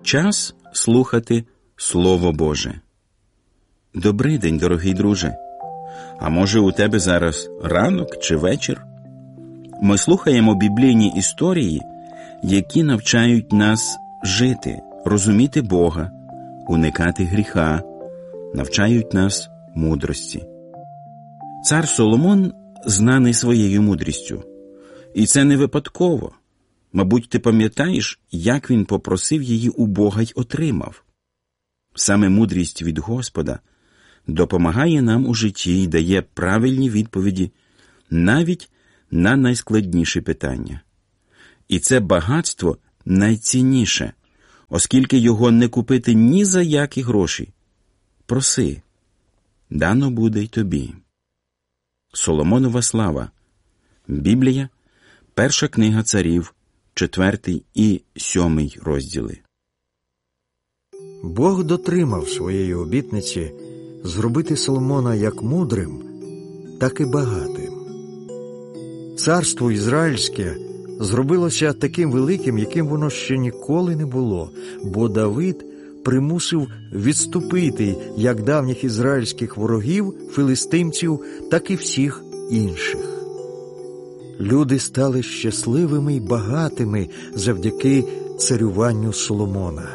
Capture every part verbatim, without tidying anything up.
Час слухати Слово Боже. Добрий день, дорогий друже. А може, у тебе зараз ранок чи вечір? Ми слухаємо біблійні історії, які навчають нас жити, розуміти Бога, уникати гріха, навчають нас мудрості. Цар Соломон знаний своєю мудрістю. І це не випадково. Мабуть, ти пам'ятаєш, як він попросив її у Бога й отримав. Саме мудрість від Господа допомагає нам у житті і дає правильні відповіді навіть на найскладніші питання. І це багатство найцінніше, оскільки його не купити ні за які гроші. Проси, дано буде й тобі. Соломонова слава. Біблія, перша книга царів, четвертий і сьомий розділи. Бог дотримав своєї обітниці зробити Соломона як мудрим, так і багатим. Царство Ізраїльське зробилося таким великим, яким воно ще ніколи не було, бо Давид примусив відступити як давніх ізраїльських ворогів, филистимців, так і всіх інших. Люди стали щасливими й багатими завдяки царюванню Соломона.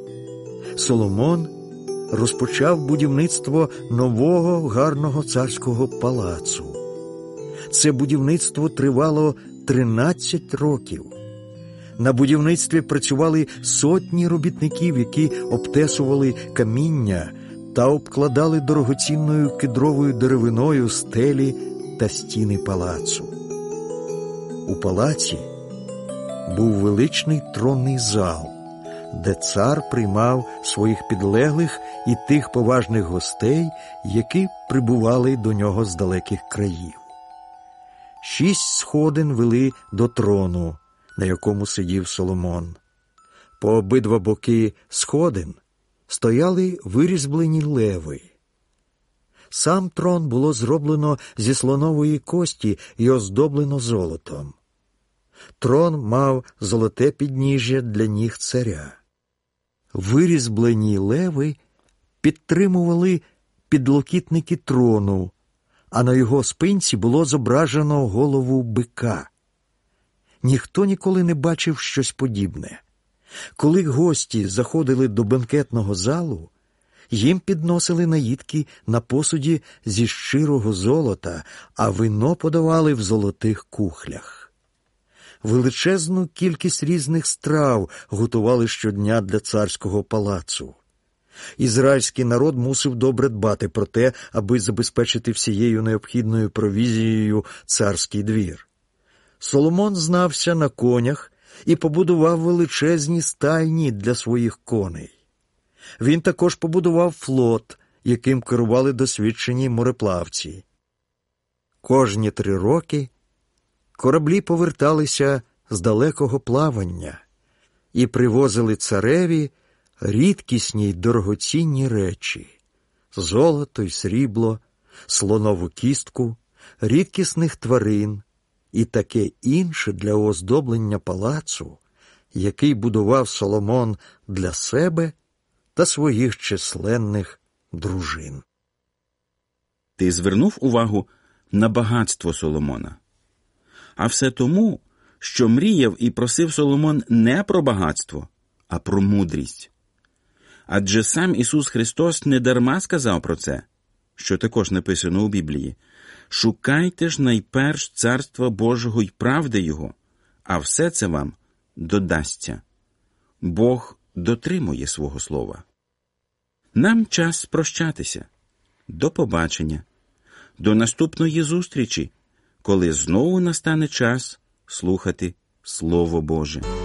Соломон розпочав будівництво нового гарного царського палацу. Це будівництво тривало тринадцять років. На будівництві працювали сотні робітників, які обтесували каміння та обкладали дорогоцінною кедровою деревиною стелі та стіни палацу. У палаці був величний тронний зал, де цар приймав своїх підлеглих і тих поважних гостей, які прибували до нього з далеких країв. Шість сходин вели до трону, на якому сидів Соломон. По обидва боки сходин стояли вирізблені леви. Сам трон було зроблено зі слонової кості і оздоблено золотом. Трон мав золоте підніжжя для ніг царя. Вирізблені леви підтримували підлокітники трону, а на його спинці було зображено голову бика. Ніхто ніколи не бачив щось подібне. Коли гості заходили до бенкетного залу, їм підносили наїдки на посуді зі щирого золота, а вино подавали в золотих кухлях. Величезну кількість різних страв готували щодня для царського палацу. Ізраїльський народ мусив добре дбати про те, аби забезпечити всією необхідною провізією царський двір. Соломон знався на конях і побудував величезні стайні для своїх коней. Він також побудував флот, яким керували досвідчені мореплавці. Кожні три роки кораблі поверталися з далекого плавання і привозили цареві рідкісні й дорогоцінні речі – золото й срібло, слонову кістку, рідкісних тварин і таке інше для оздоблення палацу, який будував Соломон для себе та своїх численних дружин. Ти звернув увагу на багатство Соломона? А все тому, що мріяв і просив Соломон не про багатство, а про мудрість. Адже сам Ісус Христос недарма сказав про це, що також написано у Біблії: «Шукайте ж найперш Царства Божого й правди Його, а все це вам додасться». Бог дотримує свого слова. Нам час прощатися. До побачення. До наступної зустрічі, коли знову настане час слухати Слово Боже.